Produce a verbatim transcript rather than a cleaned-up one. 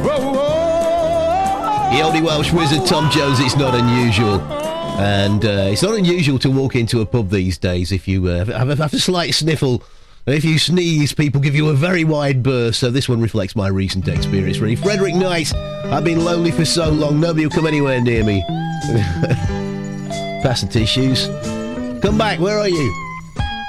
The oldie Welsh wizard Tom Jones, it's not unusual. And uh, it's not unusual to walk into a pub these days if you uh, have, a, have a slight sniffle. If you sneeze, people give you a very wide berth, so this one reflects my recent experience, really. Frederick Knight, I've been lonely for so long, nobody will come anywhere near me. Pass the tissues. Come back, where are you?